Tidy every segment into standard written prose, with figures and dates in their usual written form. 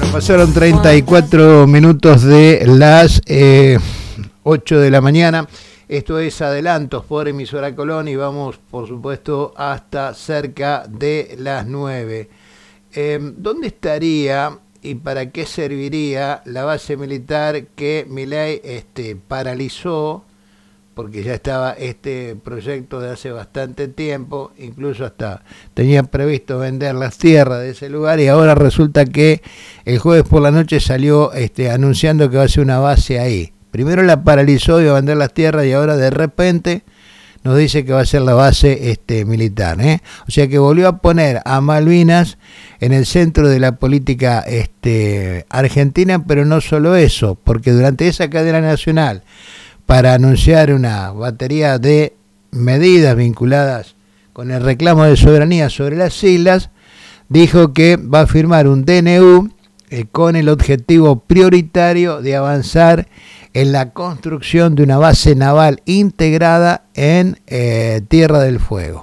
Pasaron 34 minutos de las 8 de la mañana. Esto es Adelantos por Emisora Colón y vamos, por supuesto, hasta cerca de las 9. ¿Dónde estaría y para qué serviría la base militar que Milei paralizó? Porque ya estaba este proyecto de hace bastante tiempo, incluso hasta tenía previsto vender las tierras de ese lugar y ahora resulta que el jueves por la noche salió anunciando que va a ser una base ahí. Primero la paralizó, iba a vender las tierras y ahora de repente nos dice que va a ser la base militar. O sea que volvió a poner a Malvinas en el centro de la política argentina, pero no solo eso, porque durante esa cadena nacional, para anunciar una batería de medidas vinculadas con el reclamo de soberanía sobre las islas, dijo que va a firmar un DNU con el objetivo prioritario de avanzar en la construcción de una base naval integrada en Tierra del Fuego.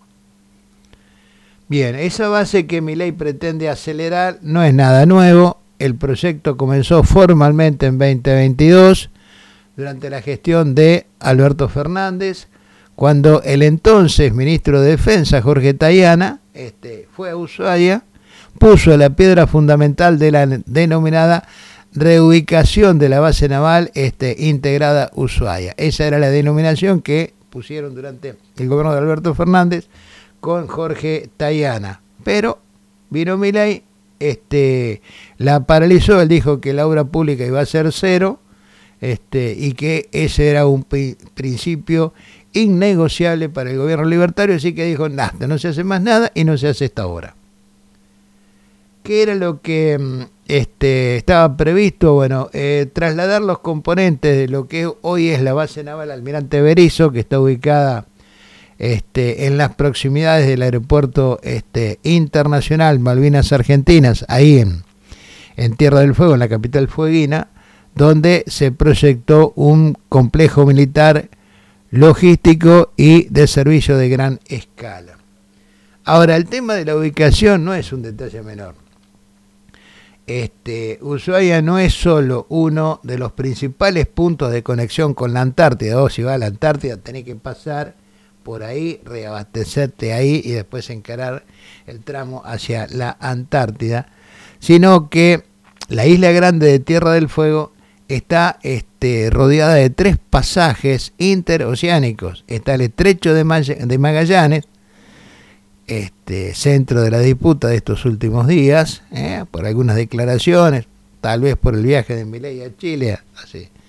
Bien, esa base que Milei pretende acelerar no es nada nuevo. El proyecto comenzó formalmente en 2022, durante la gestión de Alberto Fernández, cuando el entonces ministro de Defensa, Jorge Tayana, fue a Ushuaia, puso la piedra fundamental de la denominada reubicación de la base naval integrada Ushuaia. Esa era la denominación que pusieron durante el gobierno de Alberto Fernández con Jorge Tayana. Pero vino Milei, la paralizó, él dijo que la obra pública iba a ser cero, y que ese era un principio innegociable para el gobierno libertario, así que dijo, nada, no se hace más nada y no se hace esta obra. ¿Qué era lo que estaba previsto? Bueno, trasladar los componentes de lo que hoy es la base naval Almirante Berisso, que está ubicada en las proximidades del aeropuerto internacional Malvinas Argentinas, ahí en Tierra del Fuego, en la capital fueguina, donde se proyectó un complejo militar logístico y de servicio de gran escala. Ahora, el tema de la ubicación no es un detalle menor. Ushuaia no es solo uno de los principales puntos de conexión con la Antártida. Si vas a la Antártida tenés que pasar por ahí, reabastecerte ahí y después encarar el tramo hacia la Antártida, sino que la isla grande de Tierra del Fuego está rodeada de 3 pasajes interoceánicos. Está el estrecho de Magallanes, centro de la disputa de estos últimos días, por algunas declaraciones, tal vez por el viaje de Milei a Chile hace